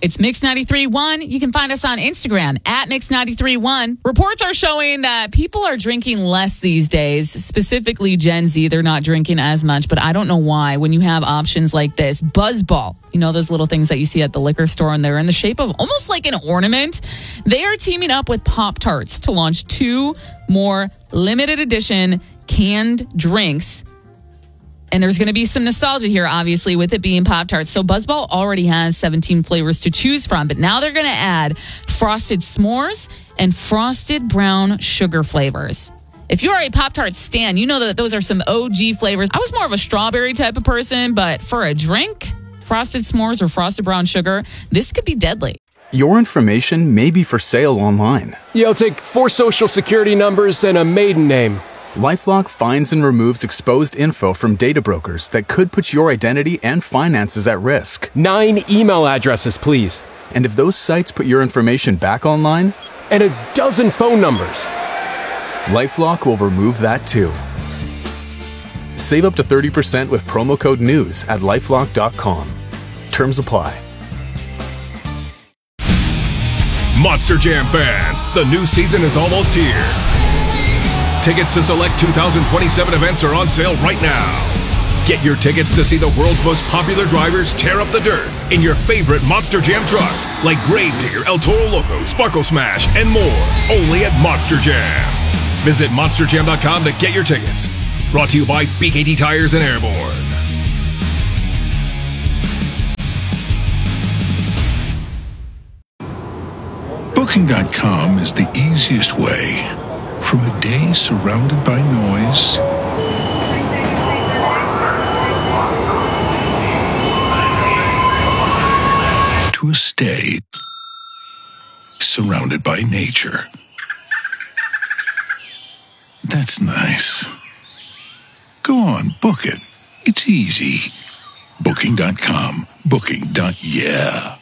It's Mix93.1. You can find us on Instagram at Mix93.1. Reports are showing that people are drinking less these days, specifically Gen Z. They're not drinking as much, but I don't know why. When you have options like this, Buzzball, you know those little things that you see at the liquor store, and they're in the shape of almost like an ornament. They are teaming up with Pop-Tarts to launch 2 more limited edition canned drinks. And there's going to be some nostalgia here, obviously, with it being Pop-Tarts. So Buzzball already has 17 flavors to choose from, but now they're going to add frosted s'mores and frosted brown sugar flavors. If you're a Pop-Tart stan, you know that those are some OG flavors. I was more of a strawberry type of person, but for a drink, frosted s'mores or frosted brown sugar, this could be deadly. Your information may be for sale online. Yeah, I'll take 4 social security numbers and a maiden name. LifeLock finds and removes exposed info from data brokers that could put your identity and finances at risk. 9 email addresses, please. And if those sites put your information back online? And a dozen phone numbers. LifeLock will remove that too. Save up to 30% with promo code NEWS at LifeLock.com. Terms apply. Monster Jam fans, the new season is almost here. Tickets to select 2027 events are on sale right now. Get your tickets to see the world's most popular drivers tear up the dirt in your favorite Monster Jam trucks like Gravedigger, El Toro Loco, Sparkle Smash, and more. Only at Monster Jam. Visit monsterjam.com to get your tickets. Brought to you by BKT Tires and Airborne. Booking.com is the easiest way from a day surrounded by noise to a stay surrounded by nature. That's nice. Go on, book it. It's easy. Booking.com. Booking.yeah.